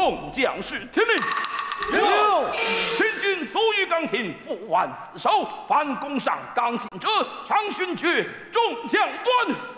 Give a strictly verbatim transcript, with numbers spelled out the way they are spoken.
众将士听令。 有。 全军卒于岗亭，伏腕死守。凡攻上岗亭者，上勋爵，众将官。